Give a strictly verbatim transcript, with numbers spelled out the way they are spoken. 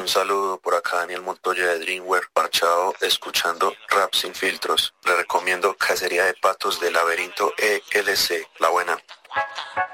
Un saludo por acá, Daniel Montoya de Dreamwear, parchado, escuchando Rap Sin Filtros. Le recomiendo Cacería de Patos de Laberinto E L C, la buena.